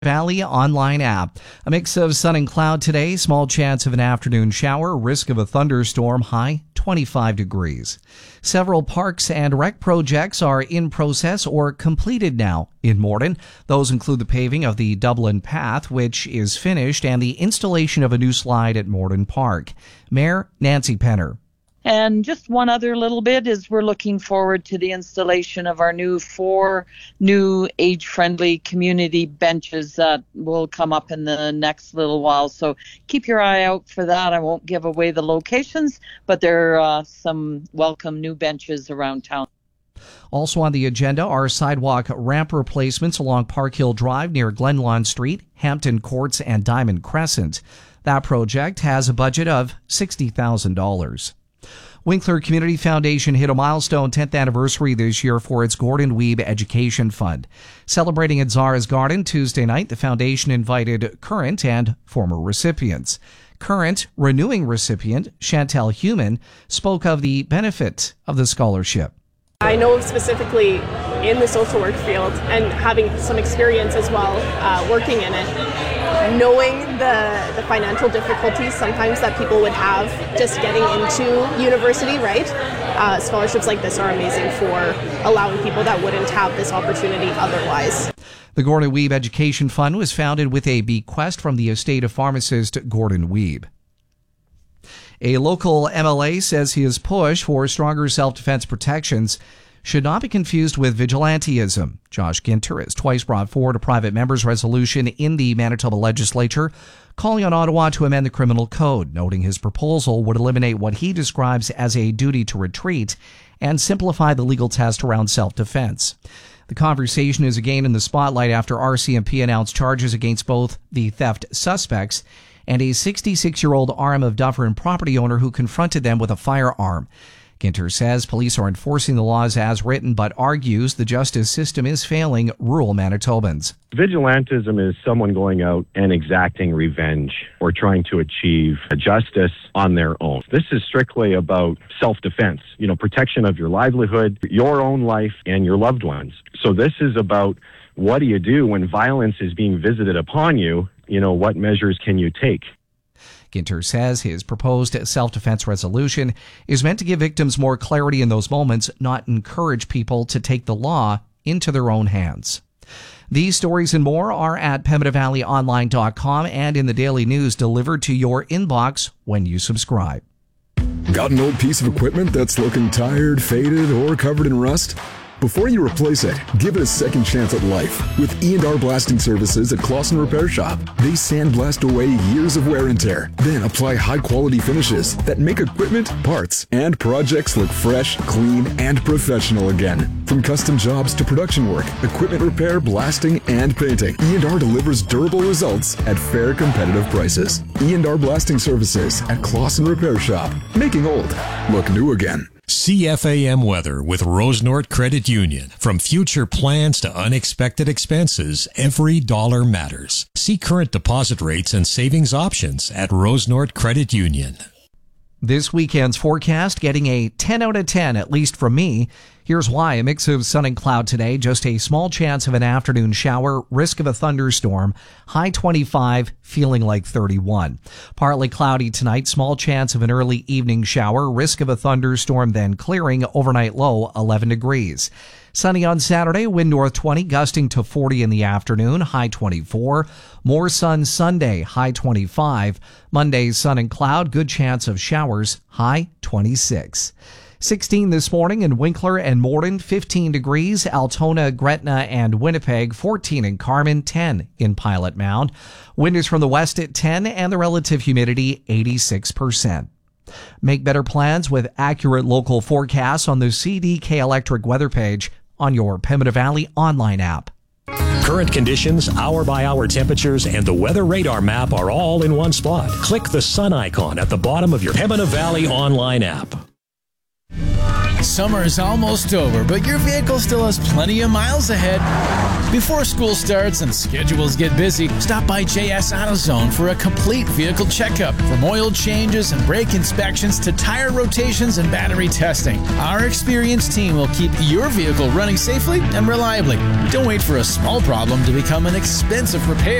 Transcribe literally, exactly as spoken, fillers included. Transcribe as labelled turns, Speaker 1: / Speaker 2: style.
Speaker 1: Valley online app. A mix of sun and cloud today, small chance of an afternoon shower, risk of a thunderstorm, high twenty-five degrees. Several parks and rec projects are in process or completed now in Morden. Those include the paving of the Dublin Path, which is finished, and the installation of a new slide at Morden Park. Mayor Nancy Penner.
Speaker 2: And just one other little bit is we're looking forward to the installation of our new four new age-friendly community benches that will come up in the next little while. So keep your eye out for that. I won't give away the locations, but there are uh, some welcome new benches around town.
Speaker 1: Also on the agenda are sidewalk ramp replacements along Park Hill Drive near Glenlawn Street, Hampton Courts, and Diamond Crescent. That project has a budget of sixty thousand dollars. Winkler Community Foundation hit a milestone tenth anniversary this year for its Gordon Weeb Education Fund. Celebrating at Zara's Garden Tuesday night, the foundation invited current and former recipients. Current renewing recipient Chantel Human spoke of the benefit of the scholarship.
Speaker 3: I know specifically in the social work field and having some experience as well uh, working in it, knowing the, the financial difficulties sometimes that people would have just getting into university, right? Uh, scholarships like this are amazing for allowing people that wouldn't have this opportunity otherwise.
Speaker 1: The Gordon Weeb Education Fund was founded with a bequest from the estate of pharmacist Gordon Weeb. A local M L A says his push for stronger self-defense protections should not be confused with vigilantism. Josh Ginter has twice brought forward a private member's resolution in the Manitoba legislature calling on Ottawa to amend the criminal code, noting his proposal would eliminate what he describes as a duty to retreat and simplify the legal test around self-defense. The conversation is again in the spotlight after R C M P announced charges against both the theft suspects and a sixty-six-year-old Arm of Dufferin property owner who confronted them with a firearm. Ginter says police are enforcing the laws as written, but argues the justice system is failing rural Manitobans.
Speaker 4: Vigilantism is someone going out and exacting revenge or trying to achieve justice on their own. This is strictly about self-defense, you know, protection of your livelihood, your own life, and your loved ones. So this is about what do you do when violence is being visited upon you? You know, what measures can you take?
Speaker 1: Ginter says his proposed self-defense resolution is meant to give victims more clarity in those moments, not encourage people to take the law into their own hands. These stories and more are at pembina valley online dot com and in the daily news delivered to your inbox when you subscribe.
Speaker 5: Got an old piece of equipment that's looking tired, faded, or covered in rust? Before you replace it, give it a second chance at life with E and R Blasting Services at Clausen Repair Shop. They sandblast away years of wear and tear, then apply high-quality finishes that make equipment, parts, and projects look fresh, clean, and professional again. From custom jobs to production work, equipment repair, blasting, and painting, E and R delivers durable results at fair, competitive prices. E and R Blasting Services at Clausen Repair Shop, making old look new again.
Speaker 6: C F A M weather with Rosenort Credit Union. From future plans to unexpected expenses, every dollar matters. See current deposit rates and savings options at Rosenort Credit Union.
Speaker 1: This weekend's forecast getting a ten out of ten, at least from me. Here's why. A mix of sun and cloud today, just a small chance of an afternoon shower, risk of a thunderstorm, high twenty-five, feeling like thirty-one. Partly cloudy tonight, small chance of an early evening shower, risk of a thunderstorm, then clearing, overnight low eleven degrees. Sunny on Saturday, wind north twenty, gusting to forty in the afternoon, high twenty-four. More sun Sunday, high twenty-five. Monday, sun and cloud, good chance of showers, high twenty-six. sixteen this morning in Winkler and Morden, fifteen degrees, Altona, Gretna, and Winnipeg, fourteen in Carman, ten in Pilot Mound. Wind is from the west at ten, and the relative humidity eighty-six percent. Make better plans with accurate local forecasts on the C D K Electric weather page on your Pembina Valley online app.
Speaker 6: Current conditions, hour-by-hour temperatures, and the weather radar map are all in one spot. Click the sun icon at the bottom of your Pembina Valley online app.
Speaker 7: Summer is almost over, but your vehicle still has plenty of miles ahead. Before school starts and schedules get busy, stop by J S AutoZone for a complete vehicle checkup. From oil changes and brake inspections to tire rotations and battery testing, our experienced team will keep your vehicle running safely and reliably. Don't wait for a small problem to become an expensive repair.